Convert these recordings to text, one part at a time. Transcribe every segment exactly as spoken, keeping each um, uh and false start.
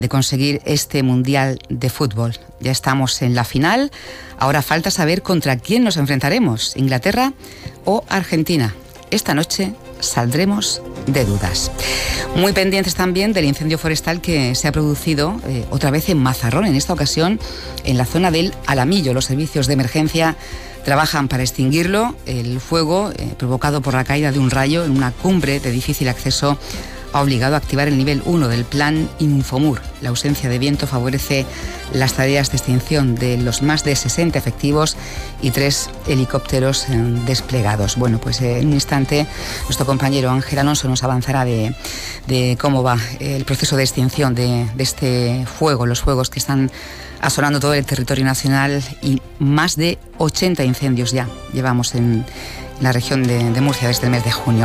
de conseguir este Mundial de Fútbol. Ya estamos en la final, ahora falta saber contra quién nos enfrentaremos, Inglaterra o Argentina. Esta noche saldremos de dudas. Muy pendientes también del incendio forestal que se ha producido eh, otra vez en Mazarrón, en esta ocasión en la zona del Alamillo. Los servicios de emergencia trabajan para extinguirlo. El fuego, eh, provocado por la caída de un rayo en una cumbre de difícil acceso, ha obligado a activar el nivel uno del plan Infomur. La ausencia de viento favorece las tareas de extinción de los más de sesenta efectivos y tres helicópteros eh, desplegados. Bueno, pues eh, en un instante nuestro compañero Ángel Alonso nos avanzará de, de cómo va el proceso de extinción de, de este fuego, los fuegos que están asolando todo el territorio nacional, y más de ochenta incendios ya llevamos en la región de, de Murcia desde el mes de junio.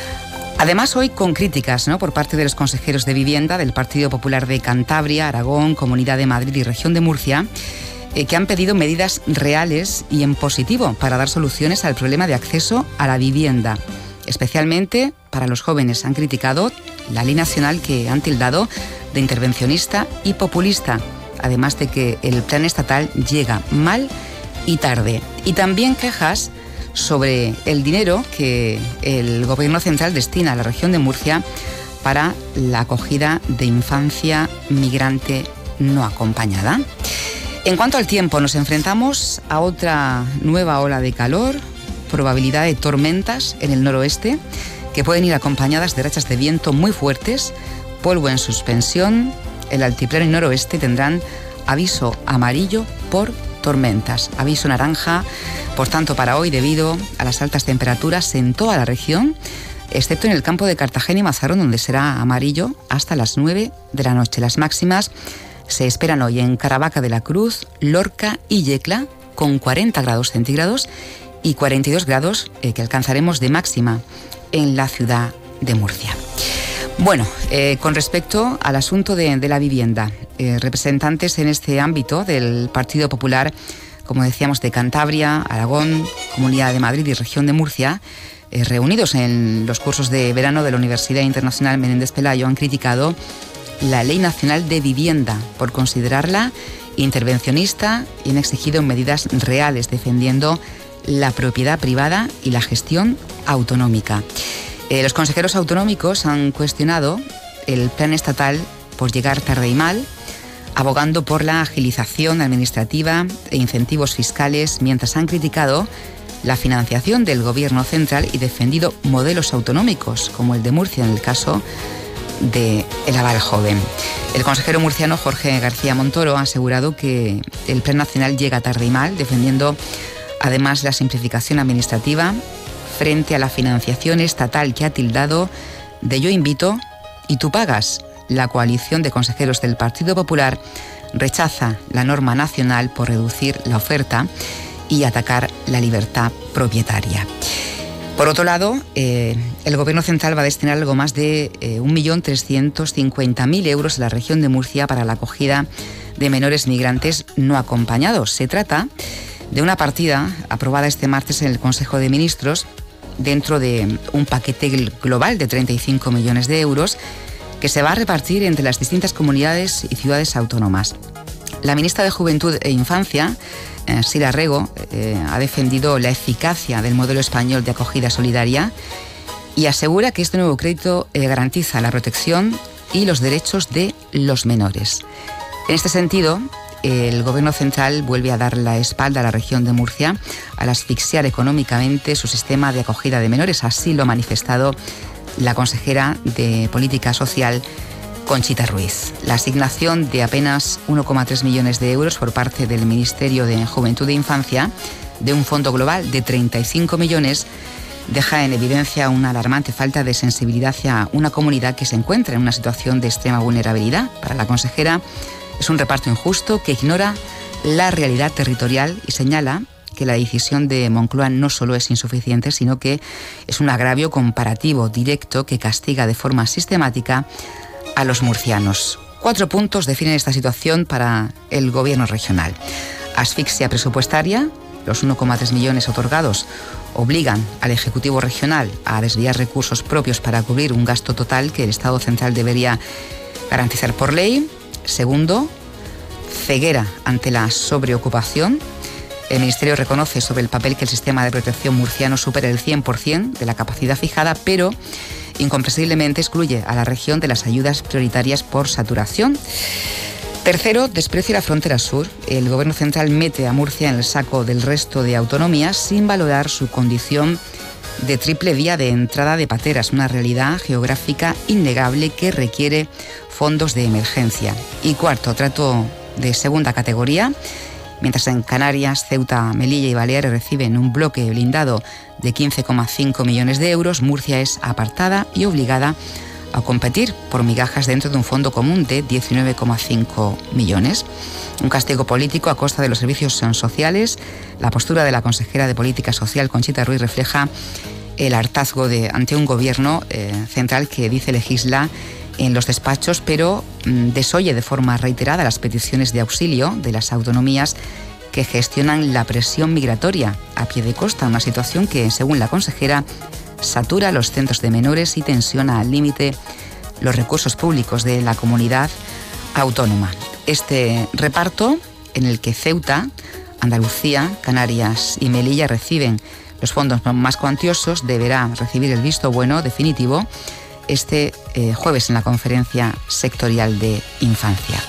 Además, hoy con críticas, ¿no?, por parte de los consejeros de Vivienda del Partido Popular de Cantabria, Aragón, Comunidad de Madrid y Región de Murcia, eh, que han pedido medidas reales y en positivo para dar soluciones al problema de acceso a la vivienda, especialmente para los jóvenes. Han criticado la ley nacional que han tildado de intervencionista y populista, además de que el plan estatal llega mal y tarde. Y también quejas sobre el dinero que el Gobierno central destina a la región de Murcia para la acogida de infancia migrante no acompañada. En cuanto al tiempo, nos enfrentamos a otra nueva ola de calor, probabilidad de tormentas en el noroeste, que pueden ir acompañadas de rachas de viento muy fuertes, polvo en suspensión. El altiplano y noroeste tendrán aviso amarillo por tormentas, aviso naranja, por tanto, para hoy, debido a las altas temperaturas en toda la región, excepto en el campo de Cartagena y Mazarrón, donde será amarillo hasta las nueve de la noche. Las máximas se esperan hoy en Caravaca de la Cruz, Lorca y Yecla, con cuarenta grados centígrados y cuarenta y dos grados eh, que alcanzaremos de máxima en la ciudad de Murcia. Bueno, eh, con respecto al asunto de, de la vivienda, eh, representantes en este ámbito del Partido Popular, como decíamos, de Cantabria, Aragón, Comunidad de Madrid y Región de Murcia, eh, reunidos en los cursos de verano de la Universidad Internacional Menéndez Pelayo, han criticado la Ley Nacional de Vivienda por considerarla intervencionista y han exigido medidas reales defendiendo la propiedad privada y la gestión autonómica. Eh, los consejeros autonómicos han cuestionado el plan estatal por llegar tarde y mal, abogando por la agilización administrativa e incentivos fiscales, mientras han criticado la financiación del Gobierno central y defendido modelos autonómicos, como el de Murcia en el caso de El Aval Joven. El consejero murciano Jorge García Montoro ha asegurado que el Plan Nacional llega tarde y mal, defendiendo además la simplificación administrativa frente a la financiación estatal que ha tildado de yo invito y tú pagas. La coalición de consejeros del Partido Popular rechaza la norma nacional por reducir la oferta y atacar la libertad propietaria. Por otro lado, eh, el Gobierno central va a destinar algo más de eh, un millón trescientos cincuenta mil euros a la región de Murcia para la acogida de menores migrantes no acompañados. Se trata de una partida aprobada este martes en el Consejo de Ministros dentro de un paquete global de treinta y cinco millones de euros que se va a repartir entre las distintas comunidades y ciudades autónomas. La ministra de Juventud e Infancia, eh, Sira Rego, eh, ha defendido la eficacia del modelo español de acogida solidaria y asegura que este nuevo crédito eh, garantiza la protección y los derechos de los menores. En este sentido, el Gobierno central vuelve a dar la espalda a la región de Murcia al asfixiar económicamente su sistema de acogida de menores. Así lo ha manifestado la consejera de Política Social, Conchita Ruiz. La asignación de apenas uno coma tres millones de euros por parte del Ministerio de Juventud e Infancia de un fondo global de treinta y cinco millones deja en evidencia una alarmante falta de sensibilidad hacia una comunidad que se encuentra en una situación de extrema vulnerabilidad. Para la consejera, es un reparto injusto que ignora la realidad territorial y señala que la decisión de Moncloa no solo es insuficiente, sino que es un agravio comparativo directo que castiga de forma sistemática a los murcianos. Cuatro puntos definen esta situación para el Gobierno regional. Asfixia presupuestaria. Los uno coma tres millones otorgados obligan al Ejecutivo regional a desviar recursos propios para cubrir un gasto total que el Estado central debería garantizar por ley. Segundo, ceguera ante la sobreocupación. El Ministerio reconoce sobre el papel que el sistema de protección murciano supera el cien por ciento de la capacidad fijada, pero incomprensiblemente excluye a la región de las ayudas prioritarias por saturación. Tercero, desprecio a la frontera sur. El Gobierno central mete a Murcia en el saco del resto de autonomías sin valorar su condición de triple vía de entrada de pateras, una realidad geográfica innegable que requiere fondos de emergencia. Y cuarto, trato de segunda categoría. Mientras en Canarias, Ceuta, Melilla y Baleares reciben un bloque blindado de quince coma cinco millones de euros, Murcia es apartada y obligada a competir por migajas dentro de un fondo común de diecinueve coma cinco millones. Un castigo político a costa de los servicios sociales. La postura de la consejera de Política Social, Conchita Ruiz, refleja el hartazgo de, ante un gobierno eh, central que dice legisla en los despachos, pero mmm, desoye de forma reiterada las peticiones de auxilio de las autonomías que gestionan la presión migratoria a pie de costa, una situación que, según la consejera, satura los centros de menores y tensiona al límite los recursos públicos de la comunidad autónoma. Este reparto, en el que Ceuta, Andalucía, Canarias y Melilla reciben los fondos más cuantiosos, deberá recibir el visto bueno definitivo este eh, jueves en la Conferencia Sectorial de Infancia.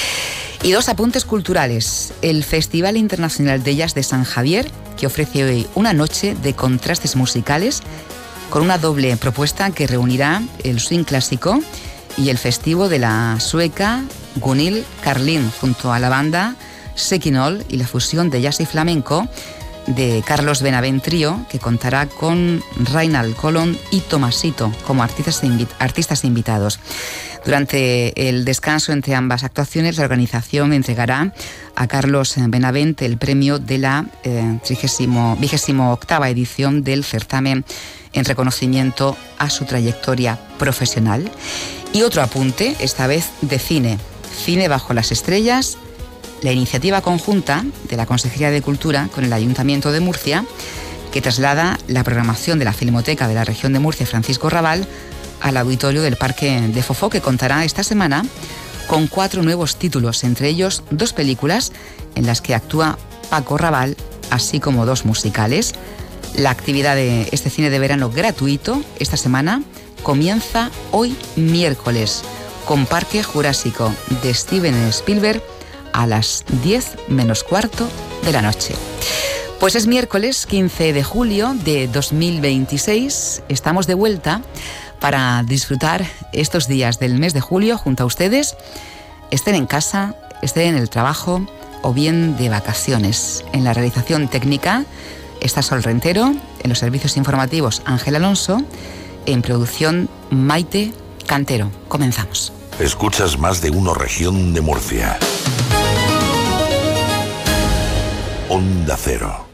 Y dos apuntes culturales. El Festival Internacional de Jazz de San Javier, que ofrece hoy una noche de contrastes musicales con una doble propuesta que reunirá el swing clásico y el festivo de la sueca Gunhild Carlin, junto a la banda Sekinol y la fusión de jazz y flamenco de Carlos Benavent Trío, que contará con Reinald Colón y Tomasito como artistas, invi- artistas invitados. Durante el descanso entre ambas actuaciones, la organización entregará a Carlos Benavent el premio de la eh, vigésima octava edición del certamen en reconocimiento a su trayectoria profesional. Y otro apunte, esta vez de cine. Cine bajo las estrellas. La iniciativa conjunta de la Consejería de Cultura con el Ayuntamiento de Murcia, que traslada la programación de la Filmoteca de la región de Murcia, Francisco Rabal, al auditorio del Parque de Fofó, que contará esta semana con cuatro nuevos títulos, entre ellos dos películas en las que actúa Paco Rabal, así como dos musicales. La actividad de este cine de verano gratuito esta semana comienza hoy miércoles con Parque Jurásico de Steven Spielberg a las diez menos cuarto de la noche. Pues es miércoles quince de julio de dos mil veintiséis. Estamos de vuelta para disfrutar estos días del mes de julio junto a ustedes, estén en casa, estén en el trabajo o bien de vacaciones. En la realización técnica está Sol Rentero, en los servicios informativos Ángel Alonso, en producción Maite Cantero. Comenzamos. Escuchas Más de Uno Región de Murcia. Onda Cero.